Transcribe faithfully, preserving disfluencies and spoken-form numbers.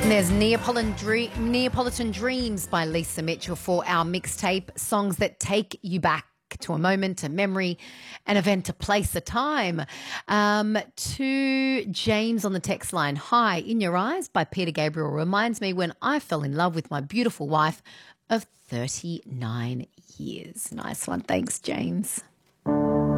And there's Neapolitan, Dre- Neapolitan Dreams by Lisa Mitchell for our mixtape, songs that take you back to a moment, a memory, an event, a place, a time. Um, to James on the text line, hi, In Your Eyes by Peter Gabriel reminds me when I fell in love with my beautiful wife of thirty-nine years. Nice one. Thanks, James.